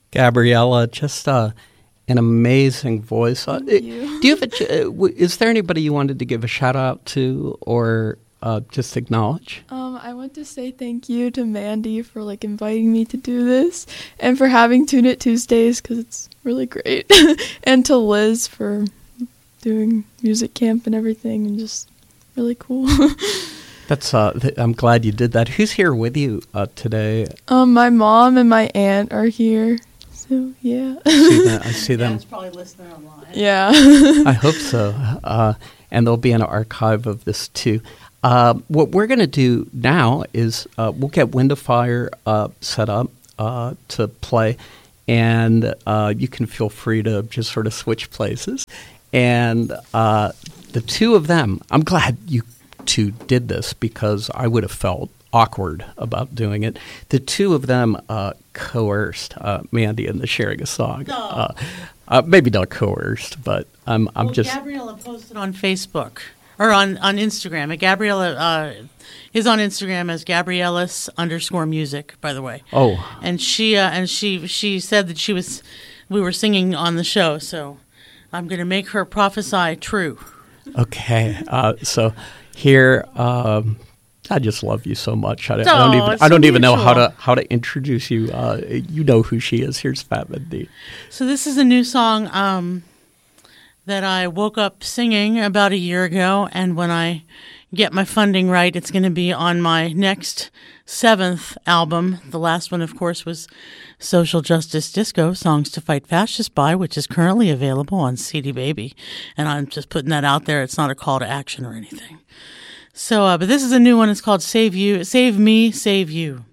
Gabriella, just an amazing voice. Thank you. Do you have is there anybody you wanted to give a shout out to or just acknowledge? I want to say thank you to Mandy for inviting me to do this and for having Tune It Tuesdays because it's really great, and to Liz for doing music camp and everything and just really cool. That's I'm glad you did that. Who's here with you today? My mom and my aunt are here. So, yeah. I see them. Dad's probably listening online. Yeah. I hope so. And there'll be an archive of this, too. What we're going to do now is we'll get Wind of Fire set up to play, and you can feel free to just sort of switch places. And the two of them, I'm glad you two did this because I would have felt awkward about doing it. The two of them coerced Mandy into sharing a song. No. Maybe not coerced, but I'm just. Gabriella posted on Facebook or on Instagram. Gabriella is on Instagram as Gabriellis_music, by the way. Oh. And she said that we were singing on the show, so I'm going to make her prophesy true. Okay. So here. I just love you so much. I don't even know how to introduce you. You know who she is. Here's Fat Mindy. So this is a new song that I woke up singing about a year ago, and when I get my funding right, it's going to be on my next 7th album. The last one, of course, was Social Justice Disco, Songs to Fight Fascists By, which is currently available on CD Baby. And I'm just putting that out there. It's not a call to action or anything. So, but this is a new one. It's called Save You, Save Me, Save You.